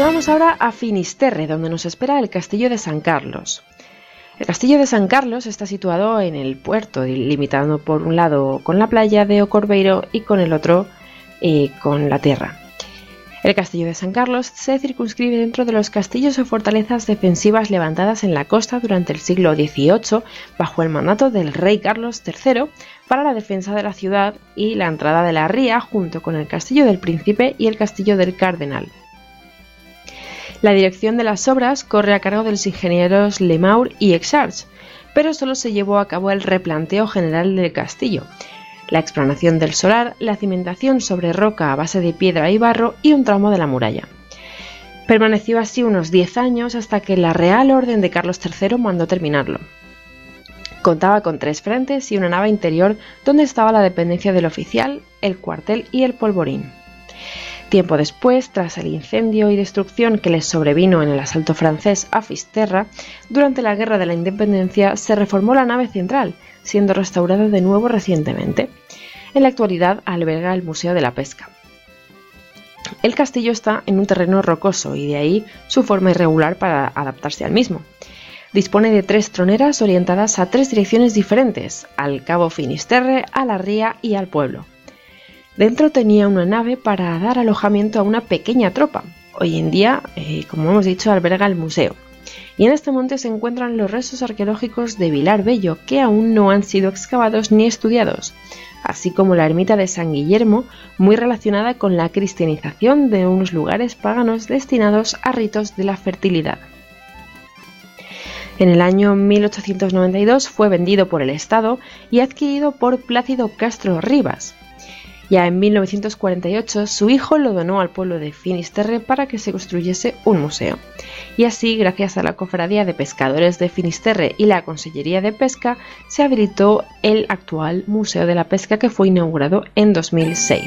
Llegamos ahora a Finisterre, donde nos espera el Castillo de San Carlos. El Castillo de San Carlos está situado en el puerto, limitando por un lado con la playa de O Corbeiro y con el otro con la tierra. El Castillo de San Carlos se circunscribe dentro de los castillos o fortalezas defensivas levantadas en la costa durante el siglo XVIII bajo el mandato del rey Carlos III para la defensa de la ciudad y la entrada de la ría, junto con el Castillo del Príncipe y el Castillo del Cardenal. La dirección de las obras corre a cargo de los ingenieros Lemaur y Exarch, pero solo se llevó a cabo el replanteo general del castillo, la explanación del solar, la cimentación sobre roca a base de piedra y barro y un tramo de la muralla. Permaneció así unos 10 años hasta que la Real Orden de Carlos III mandó terminarlo. Contaba con 3 frentes y una nave interior donde estaba la dependencia del oficial, el cuartel y el polvorín. Tiempo después, tras el incendio y destrucción que les sobrevino en el asalto francés a Fisterra, durante la Guerra de la Independencia se reformó la nave central, siendo restaurada de nuevo recientemente. En la actualidad alberga el Museo de la Pesca. El castillo está en un terreno rocoso y de ahí su forma irregular para adaptarse al mismo. Dispone de 3 troneras orientadas a 3 direcciones diferentes, al Cabo Finisterre, a la ría y al pueblo. Dentro tenía una nave para dar alojamiento a una pequeña tropa. Hoy en día, como hemos dicho, alberga el museo. Y en este monte se encuentran los restos arqueológicos de Vilar Bello, que aún no han sido excavados ni estudiados, así como la ermita de San Guillermo, muy relacionada con la cristianización de unos lugares paganos destinados a ritos de la fertilidad. En el año 1892 fue vendido por el Estado y adquirido por Plácido Castro Rivas. Ya en 1948 su hijo lo donó al pueblo de Finisterre para que se construyese un museo. Y así, gracias a la Cofradía de Pescadores de Finisterre y la Consellería de Pesca, se habilitó el actual Museo de la Pesca, que fue inaugurado en 2006.